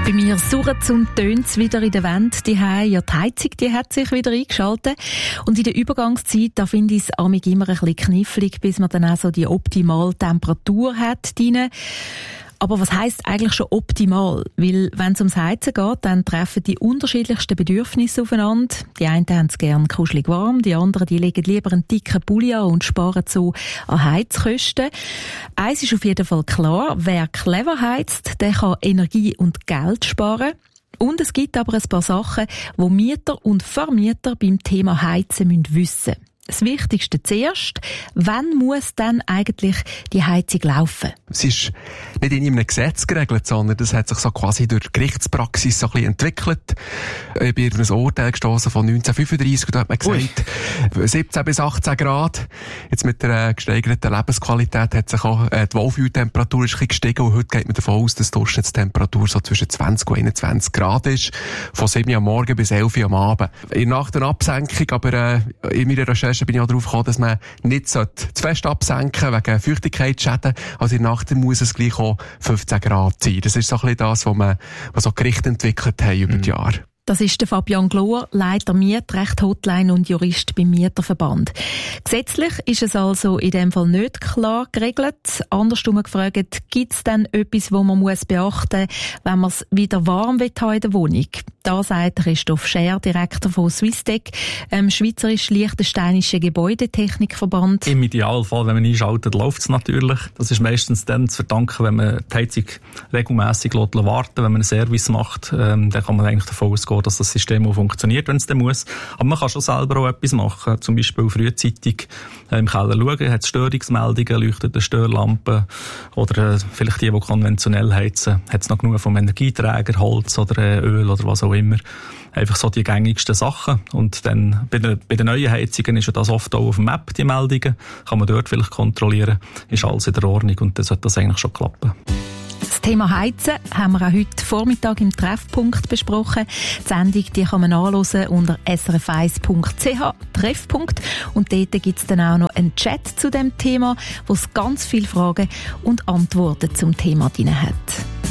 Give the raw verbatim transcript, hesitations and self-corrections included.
Bei mir surrt und tönt es wieder in der Wand. Die ja, die Heizung die hat sich wieder eingeschaltet. Und in der Übergangszeit, da finde ich es amig immer ein bisschen knifflig, bis man dann auch so die optimale Temperatur hat drin. Aber was heisst eigentlich schon optimal? Weil, wenn es ums Heizen geht, dann treffen die unterschiedlichsten Bedürfnisse aufeinander. Die einen haben es gern kuschelig warm, die anderen die legen lieber einen dicken Pulli an und sparen so an Heizkosten. Eins ist auf jeden Fall klar, wer clever heizt, der kann Energie und Geld sparen. Und es gibt aber ein paar Sachen, die Mieter und Vermieter beim Thema Heizen wissen müssen. Das Wichtigste zuerst, wann muss dann eigentlich die Heizung laufen? Es ist nicht in einem Gesetz geregelt, sondern das hat sich so quasi durch die Gerichtspraxis so ein bisschen entwickelt. Ich bin in ein Urteil gestossen von neunzehnhundertfünfunddreissig, da hat man gesagt, Ui. siebzehn bis achtzehn Grad. Jetzt mit der äh, gesteigerten Lebensqualität hat sich auch äh, die Wohlfühltemperatur ein bisschen gestiegen und heute geht man davon aus, dass die Durchschnittstemperatur so zwischen zwanzig und einundzwanzig Grad ist, von sieben Uhr am Morgen bis elf Uhr am Abend. Nach der Absenkung, aber äh, in meiner Recherche bin ich auch darauf gekommen, dass man nicht zu fest absenken wegen Feuchtigkeitsschäden. Also in der Nacht muss es gleich auch fünfzehn Grad sein. Das ist so ein bisschen das, was man, was so Gerichte entwickelt haben über die Jahre. Das ist der Fabian Glohr, Leiter Mietrecht Hotline und Jurist beim Mieterverband. Gesetzlich ist es also in dem Fall nicht klar geregelt. Andersrum gefragt, gibt es denn etwas, was man muss beachten muss, wenn man es wieder warm will in der Wohnung? Da sagt Christoph Scher, Direktor von Swissdec, ähm, schweizerisch-liechtensteinischen Gebäudetechnikverband. Im Idealfall, wenn man einschaltet, läuft es natürlich. Das ist meistens dann zu verdanken, wenn man die Heizung regelmässig warten lässt. Wenn man einen Service macht, ähm, dann kann man eigentlich davon ausgehen, dass das System auch funktioniert, wenn es dann muss. Aber man kann schon selber auch etwas machen. Zum Beispiel frühzeitig äh, im Keller schauen, hat es Störungsmeldungen, leuchtet eine Störlampe oder äh, vielleicht die, die konventionell heizen, hat es noch genug vom Energieträger, Holz oder äh, Öl oder was auch immer. Einfach so die gängigsten Sachen. Und dann bei den, bei den neuen Heizungen ist ja das oft auch auf dem Map, die Meldungen. Kann man dort vielleicht kontrollieren, ist alles in der Ordnung und dann sollte das eigentlich schon klappen. Das Thema Heizen haben wir auch heute Vormittag im Treffpunkt besprochen. Die Sendung die kann man nachhören unter s r f eins punkt c h Treffpunkt. Und dort gibt es dann auch noch einen Chat zu dem Thema, wo es ganz viele Fragen und Antworten zum Thema drin hat.